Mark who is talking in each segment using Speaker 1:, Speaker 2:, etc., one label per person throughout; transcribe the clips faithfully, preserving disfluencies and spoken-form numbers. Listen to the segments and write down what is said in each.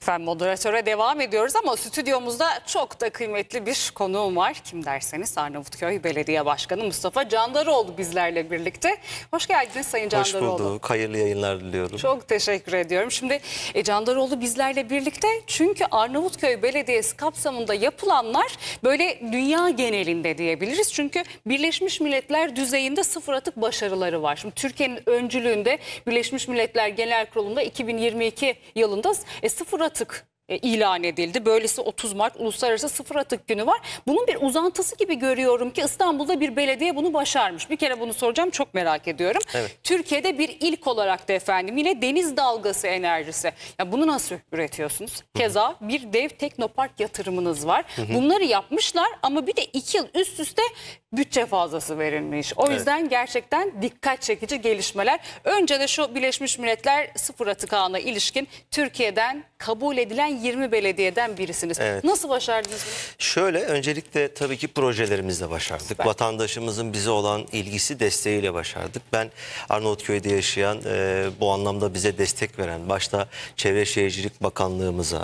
Speaker 1: Efendim moderatöre devam ediyoruz ama stüdyomuzda çok da kıymetli bir konuğum var. Kim derseniz Arnavutköy Belediye Başkanı Mustafa Candaroğlu bizlerle birlikte. Hoş geldiniz Sayın Candaroğlu.
Speaker 2: Hoş bulduk. Hayırlı yayınlar diliyorum.
Speaker 1: Çok teşekkür ediyorum. Şimdi e, Candaroğlu bizlerle birlikte çünkü Arnavutköy Belediyesi kapsamında yapılanlar böyle dünya genelinde diyebiliriz. Çünkü Birleşmiş Milletler düzeyinde sıfır atık başarıları var. Şimdi Türkiye'nin öncülüğünde Birleşmiş Milletler Genel Kurulu'nda iki bin yirmi iki yılında e, sıfır atık e, ilan edildi. Böylesi otuz Mart Uluslararası Sıfır Atık Günü var. Bunun bir uzantısı gibi görüyorum ki İstanbul'da bir belediye bunu başarmış. Bir kere bunu soracağım, çok merak ediyorum. Evet. Türkiye'de bir ilk olarak da efendim yine deniz dalgası enerjisi. Ya bunu nasıl üretiyorsunuz? Keza bir dev teknopark yatırımınız var. Hı hı. Bunları yapmışlar ama bir de iki yıl üst üste bütçe fazlası verilmiş. O yüzden evet, gerçekten dikkat çekici gelişmeler. Önce de şu Birleşmiş Milletler Sıfır Atık Ağı'na ilişkin Türkiye'den kabul edilen yirmi belediyeden birisiniz. Evet. Nasıl başardınız bunu?
Speaker 2: Şöyle, öncelikle tabii ki projelerimizle başardık. Süper. Vatandaşımızın bize olan ilgisi, desteğiyle başardık. Ben Arnavutköy'de yaşayan, e, bu anlamda bize destek veren, başta Çevre Şehircilik Bakanlığımıza,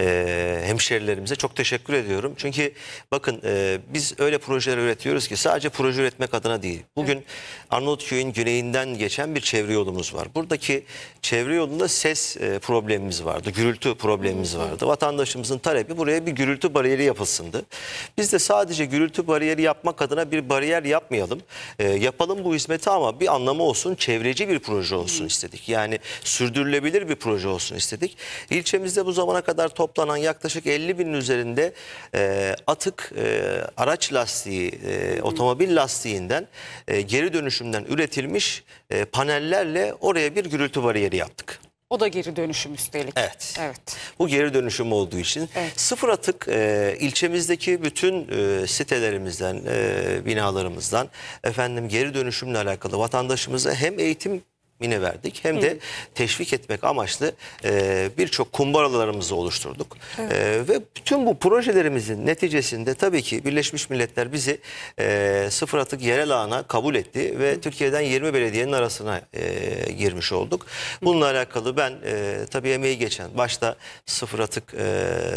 Speaker 2: e, hemşerilerimize çok teşekkür ediyorum. Çünkü bakın e, biz öyle projeler üretiyoruz ki sadece proje üretmek adına değil. Bugün evet, Arnavutköy'ün güneyinden geçen bir çevre yolumuz var. Buradaki çevre yolunda ses e, problemimiz vardı, gürültü problemimiz vardı. Vatandaşımızın talebi buraya bir gürültü bariyeri yapılsındı. Biz de sadece gürültü bariyeri yapmak adına bir bariyer yapmayalım. E, yapalım bu hizmeti ama bir anlamı olsun, çevreci bir proje olsun istedik. Yani sürdürülebilir bir proje olsun istedik. İlçemizde bu zamana kadar toplanan yaklaşık elli binin üzerinde e, atık e, araç lastiği, e, otomobil lastiğinden e, geri dönüşümden üretilmiş e, panellerle oraya bir gürültü bariyeri yaptık.
Speaker 1: O da geri dönüşüm üstelik.
Speaker 2: Evet.
Speaker 1: Evet.
Speaker 2: Bu geri dönüşüm olduğu için evet, sıfır atık e, ilçemizdeki bütün e, sitelerimizden, e, binalarımızdan efendim geri dönüşümle alakalı vatandaşımıza hem eğitim yine verdik hem de Hı. teşvik etmek amaçlı e, birçok kumbaralarımızı oluşturduk. Evet. E, ve bütün bu projelerimizin neticesinde tabii ki Birleşmiş Milletler bizi e, sıfır atık yerel ağına kabul etti ve Hı. Türkiye'den yirmi belediyenin arasına e, girmiş olduk. Bununla Hı. alakalı ben e, tabii emeği geçen başta sıfır atık e,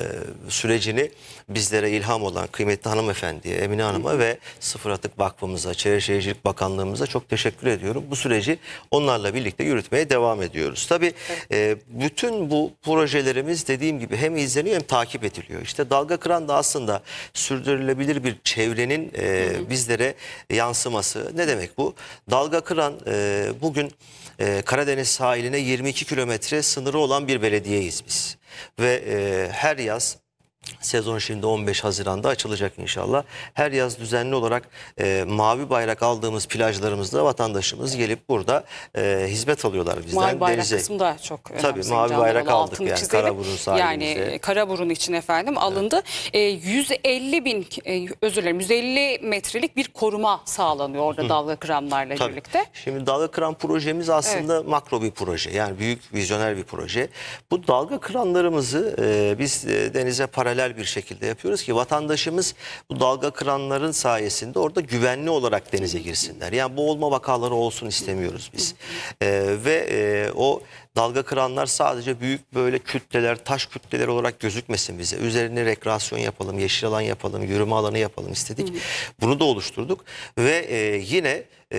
Speaker 2: sürecini bizlere ilham olan kıymetli hanımefendiye, Emine Hanım'a Hı. ve Sıfır Atık Vakfımıza, Çevre Şehircilik Bakanlığımıza çok teşekkür ediyorum. Bu süreci onlarla birlikte yürütmeye devam ediyoruz. Tabii evet, e, bütün bu projelerimiz dediğim gibi hem izleniyor hem takip ediliyor. İşte dalga kıran da aslında sürdürülebilir bir çevrenin e, hı hı. bizlere yansıması. Ne demek bu? Dalga kıran e, bugün e, Karadeniz sahiline yirmi iki kilometre sınırı olan bir belediyeyiz biz. Ve e, her yaz sezon şimdi on beş Haziran'da açılacak inşallah. Her yaz düzenli olarak e, mavi bayrak aldığımız plajlarımızda vatandaşımız gelip burada e, hizmet alıyorlar bizden.
Speaker 1: Mavi bayrak
Speaker 2: Denize.
Speaker 1: kısmı da çok önemli.
Speaker 2: Tabii mavi bayrak aldık yani
Speaker 1: çizelim.
Speaker 2: Karaburun sahilimizde.
Speaker 1: Yani Karaburun için efendim alındı. Evet. E, yüz elli bin e, özür dilerim yüz elli metrelik bir koruma sağlanıyor orada Hı. dalga kıranlarla Tabii. birlikte.
Speaker 2: Şimdi dalga kıran projemiz aslında evet, makro bir proje. Yani büyük vizyoner bir proje. Bu dalga kıranlarımızı e, biz e, denize paralel bir şekilde yapıyoruz ki vatandaşımız bu dalga kıranların sayesinde orada güvenli olarak denize girsinler. Yani boğulma vakaları olsun istemiyoruz biz. Ee, ve e, o dalga kıranlar sadece büyük böyle kütleler, taş kütleler olarak gözükmesin bize. Üzerine rekreasyon yapalım, yeşil alan yapalım, yürüme alanı yapalım istedik. Hı hı. Bunu da oluşturduk ve e, yine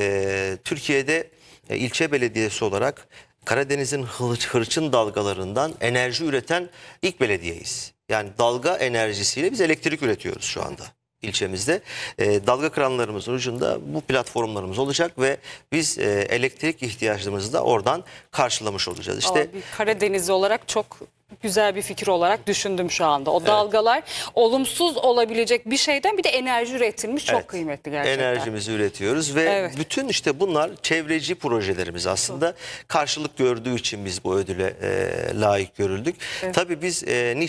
Speaker 2: e, Türkiye'de e, ilçe belediyesi olarak Karadeniz'in hırçın dalgalarından enerji üreten ilk belediyeyiz. Yani dalga enerjisiyle biz elektrik üretiyoruz şu anda ilçemizde. E, dalga kıranlarımızın ucunda bu platformlarımız olacak ve biz e, elektrik ihtiyaçlarımızı da oradan karşılamış olacağız. İşte
Speaker 1: Aa, bir Karadenizli olarak çok güzel bir fikir olarak düşündüm şu anda. O evet, dalgalar olumsuz olabilecek bir şeyden bir de enerji üretilmiş, çok evet, kıymetli gerçekten.
Speaker 2: Enerjimizi üretiyoruz ve evet, bütün işte bunlar çevreci projelerimiz aslında. Karşılık gördüğü için biz bu ödüle e, layık görüldük. Evet. Tabii biz e,